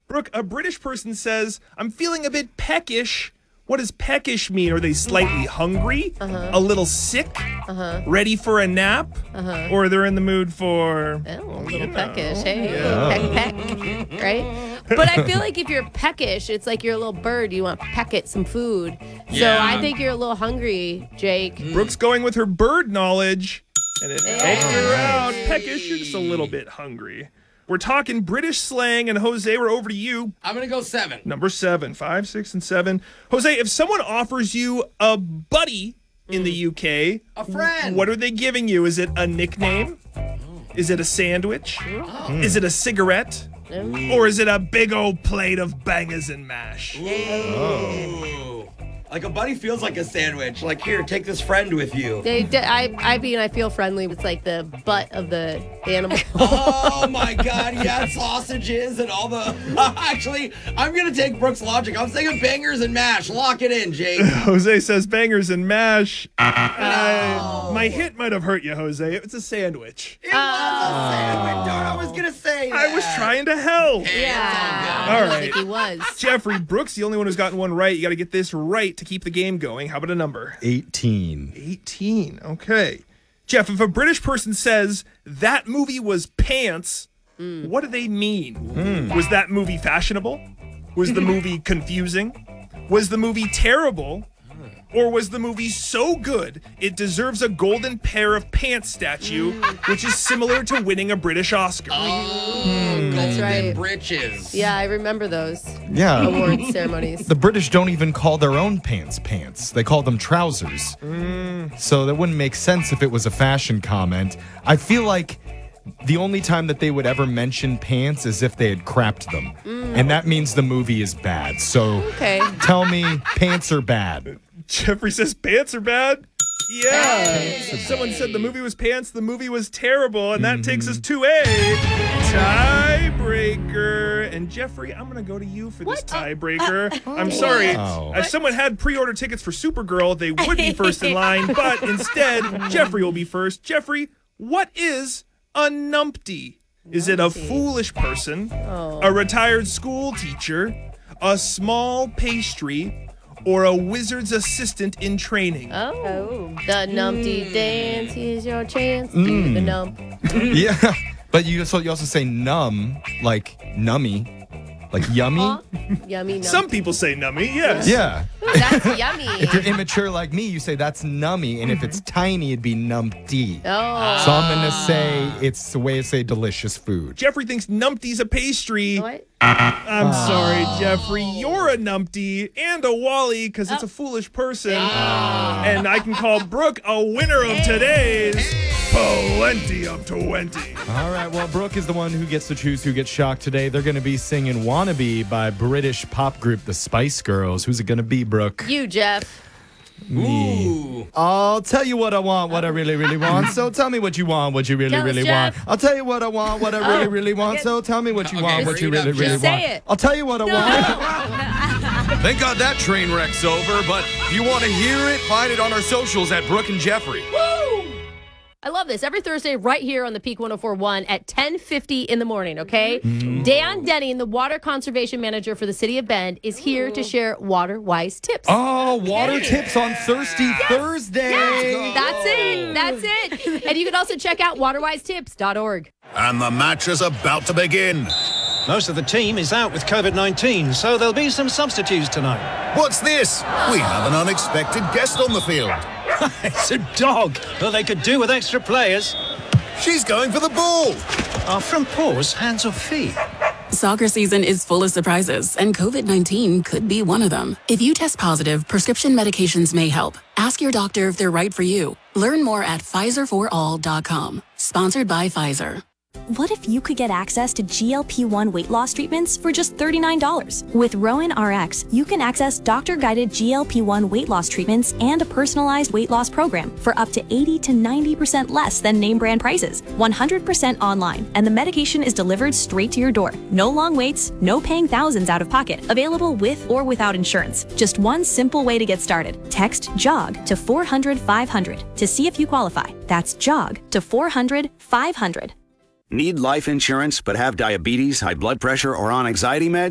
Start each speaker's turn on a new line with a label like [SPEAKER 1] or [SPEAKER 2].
[SPEAKER 1] Brooke, a British person says, I'm feeling a bit peckish. What does peckish mean? Are they slightly hungry? A little sick? Ready for a nap? Or they're in the mood for...
[SPEAKER 2] Oh, a little peckish. Hey, peck, right? But I feel like if you're peckish, it's like you're a little bird. You want to peck at some food. So I think you're a little hungry, Jake.
[SPEAKER 1] Brooke's going with her bird knowledge. And it helps her out. Peckish, you're just a little bit hungry. We're talking British slang, and Jose, we're over to you.
[SPEAKER 3] I'm going to go 7.
[SPEAKER 1] Number 7, 5, 6, and 7. Jose, if someone offers you a buddy in the UK,
[SPEAKER 3] a friend,
[SPEAKER 1] what are they giving you? Is it a nickname? Is it a sandwich? Is it a cigarette? Or is it a big old plate of bangers and mash?
[SPEAKER 3] Like a buddy feels like a sandwich. Like, here, take this friend with you.
[SPEAKER 2] I feel friendly. It's like the butt of the animal.
[SPEAKER 3] Oh, my God. Yeah, sausages and all the... Actually, I'm going to take Brooke's logic. I'm saying bangers and mash. Lock it in, Jake.
[SPEAKER 1] Jose says bangers and mash. My hint might have hurt you, Jose. It's a sandwich.
[SPEAKER 3] It was a sandwich. Darn, I was going to say that.
[SPEAKER 1] I was trying to help.
[SPEAKER 2] Yeah.
[SPEAKER 1] All
[SPEAKER 2] I
[SPEAKER 1] right.
[SPEAKER 2] think he was.
[SPEAKER 1] Jeffrey, Brooks, the only one who's gotten one right. You got to get this right to keep the game going. How about a number?
[SPEAKER 4] 18.
[SPEAKER 1] 18. Okay. Jeff, if a British person says that movie was pants, what do they mean? Was that movie fashionable? Was the movie confusing? Was the movie terrible? Or was the movie so good it deserves a golden pair of pants statue, which is similar to winning a British Oscar?
[SPEAKER 2] That's right.
[SPEAKER 3] Britches.
[SPEAKER 2] Yeah, I remember those award ceremonies.
[SPEAKER 4] The British don't even call their own pants pants. They call them trousers. So that wouldn't make sense if it was a fashion comment. I feel like the only time that they would ever mention pants is if they had crapped them. And that means the movie is bad. So tell me, pants are bad.
[SPEAKER 1] Jeffrey says pants are bad. Yeah. Someone said the movie was pants, the movie was terrible, and that takes us to a tiebreaker. And Jeffrey, I'm going to go to you for this tiebreaker. I'm sorry. If someone had pre-order tickets for Supergirl, they would be first in line, but instead, Jeffrey will be first. Jeffrey, what is a numpty? Is it a foolish person, a retired school teacher, a small pastry, or a wizard's assistant in training?
[SPEAKER 2] The numpty dance, here's your chance. Do the nump.
[SPEAKER 4] Yeah, but you also say numb, like nummy, like yummy.
[SPEAKER 2] Yummy nump.
[SPEAKER 1] Some people say nummy, yes.
[SPEAKER 4] Yeah.
[SPEAKER 2] Ooh, that's yummy.
[SPEAKER 4] If you're immature like me, you say that's nummy, and if it's tiny, it'd be numpty.
[SPEAKER 2] Oh.
[SPEAKER 4] So I'm gonna say it's the way to say delicious food.
[SPEAKER 1] Jeffrey thinks numpty's a pastry.
[SPEAKER 2] What?
[SPEAKER 1] I'm sorry, Jeffrey. You're a numpty and a Wally because it's a foolish person. And I can call Brooke a winner of today's Plenty of 20.
[SPEAKER 4] All right, well, Brooke is the one who gets to choose who gets shocked today. They're going to be singing Wannabe by British pop group The Spice Girls. Who's it going to be, Brooke?
[SPEAKER 2] You, Jeff.
[SPEAKER 4] Me. I'll tell you what I want, what I really, really want. So tell me what you want, what you really,
[SPEAKER 2] Tell us,
[SPEAKER 4] really
[SPEAKER 2] Jeff.
[SPEAKER 4] want. I'll tell you what I want, what I really, really want. So tell me what you want, what you really, really want.
[SPEAKER 2] Say it.
[SPEAKER 4] I'll tell you what I want.
[SPEAKER 5] Thank God that train wreck's over, but if you want to hear it, find it on our socials at Brooke and Jeffrey.
[SPEAKER 2] I love this. Every Thursday right here on the Peak 104.1 at 10:50 in the morning, okay? Dan Denning, the water conservation manager for the city of Bend, is here to share water-wise tips.
[SPEAKER 4] Oh, water tips on Thirsty Thursday.
[SPEAKER 2] Yes, that's it. And you can also check out waterwisetips.org.
[SPEAKER 6] And the match is about to begin.
[SPEAKER 7] Most of the team is out with COVID-19, so there'll be some substitutes tonight.
[SPEAKER 6] What's this? We have an unexpected guest on the field.
[SPEAKER 7] It's a dog. Well, they could do with extra players.
[SPEAKER 6] She's going for the ball.
[SPEAKER 7] Are front paws hands or feet?
[SPEAKER 8] Soccer season is full of surprises, and COVID-19 could be one of them. If you test positive, prescription medications may help. Ask your doctor if they're right for you. Learn more at PfizerForAll.com. Sponsored by Pfizer.
[SPEAKER 9] What if you could get access to GLP-1 weight loss treatments for just $39? With Rowan RX, you can access doctor-guided GLP-1 weight loss treatments and a personalized weight loss program for up to 80 to 90% less than name brand prices. 100% online, and the medication is delivered straight to your door. No long waits, no paying thousands out of pocket. Available with or without insurance. Just one simple way to get started. Text JOG to 400-500 to see if you qualify. That's JOG to 400-500.
[SPEAKER 10] Need life insurance but have diabetes, high blood pressure, or on anxiety meds?